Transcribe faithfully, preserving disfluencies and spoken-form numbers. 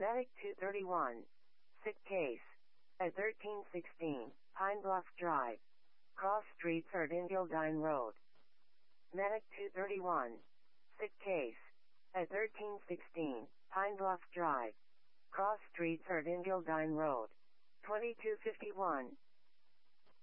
Medic two thirty-one. Sick case. At thirteen sixteen, Pine Bluff Drive. Cross Street, Erdene Gildine Road. Medic two thirty-one. Sick case. At thirteen sixteen, Pine Bluff Drive. Cross Street, Erdene Gildine Road. twenty-two fifty-one.